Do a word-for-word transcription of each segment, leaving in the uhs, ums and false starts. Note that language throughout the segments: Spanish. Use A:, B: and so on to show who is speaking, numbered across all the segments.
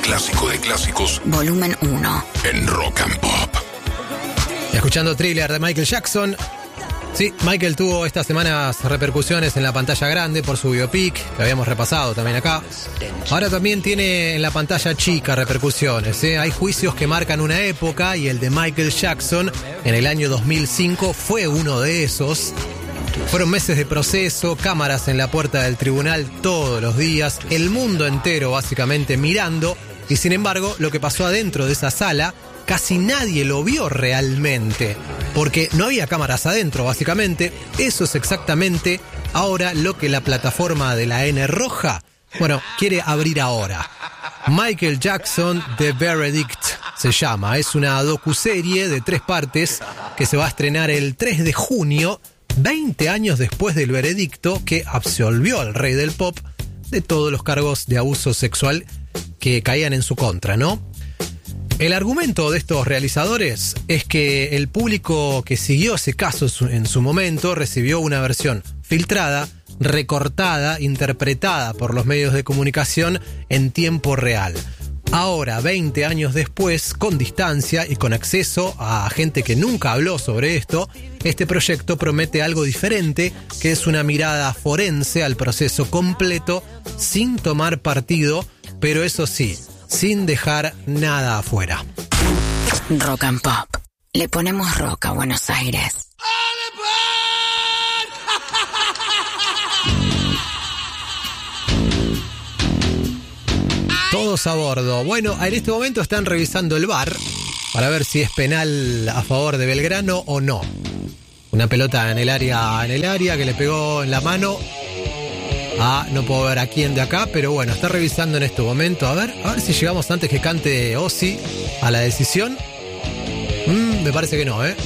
A: clásico de clásicos.
B: Volumen uno.
A: En Rock and Pop.
C: Escuchando Thriller de Michael Jackson. Sí, Michael tuvo estas semanas repercusiones en la pantalla grande por su biopic, que habíamos repasado también acá. Ahora también tiene en la pantalla chica repercusiones, ¿eh? Hay juicios que marcan una época y el de Michael Jackson en el año dos mil cinco fue uno de esos. Fueron meses de proceso, cámaras en la puerta del tribunal todos los días, el mundo entero básicamente mirando, y sin embargo lo que pasó adentro de esa sala casi nadie lo vio realmente, porque no había cámaras adentro básicamente. Eso es exactamente ahora lo que la plataforma de la N Roja, bueno, quiere abrir ahora. Michael Jackson The Verdict se llama, es una docuserie de tres partes que se va a estrenar el tres de junio, veinte años después del veredicto que absolvió al rey del pop de todos los cargos de abuso sexual que caían en su contra, ¿no? El argumento de estos realizadores es que el público que siguió ese caso en su momento recibió una versión filtrada, recortada, interpretada por los medios de comunicación en tiempo real. Ahora, veinte años después, con distancia y con acceso a gente que nunca habló sobre esto, este proyecto promete algo diferente, que es una mirada forense al proceso completo, sin tomar partido, pero eso sí, sin dejar nada afuera.
B: Rock and Pop. Le ponemos rock a Buenos Aires.
C: Todos a bordo. Bueno, en este momento están revisando el V A R para ver si es penal a favor de Belgrano o no. Una pelota en el área, en el área que le pegó en la mano. Ah, no puedo ver a quién de acá, pero bueno, está revisando en este momento. A ver, a ver si llegamos antes que cante Ozzy a la decisión. Mm, me parece que no, ¿eh?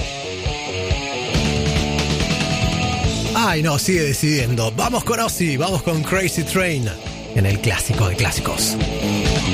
C: Ay, no, sigue decidiendo. Vamos con Ozzy, vamos con Crazy Train en el clásico de clásicos.